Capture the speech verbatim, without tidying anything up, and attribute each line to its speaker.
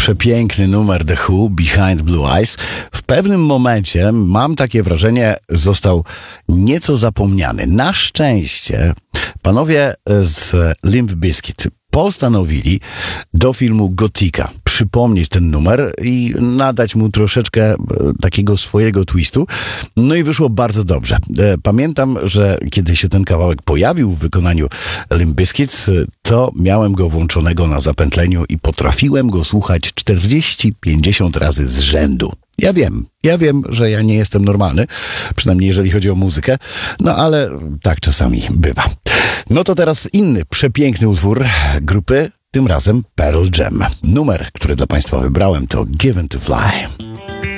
Speaker 1: przepiękny numer The Who, Behind Blue Eyes. W pewnym momencie, mam takie wrażenie, został nieco zapomniany. Na szczęście panowie z Limp Bizkit postanowili do filmu Gotika przypomnieć ten numer i nadać mu troszeczkę takiego swojego twistu. No i wyszło bardzo dobrze. Pamiętam, że kiedy się ten kawałek pojawił w wykonaniu Limp Bizkit, to miałem go włączonego na zapętleniu i potrafiłem go słuchać czterdzieści pięćdziesiąt razy z rzędu. Ja wiem, ja wiem, że ja nie jestem normalny, przynajmniej jeżeli chodzi o muzykę, no ale tak czasami bywa. No to teraz inny przepiękny utwór grupy, tym razem Pearl Jam. Numer, który dla Państwa wybrałem, to Given to Fly.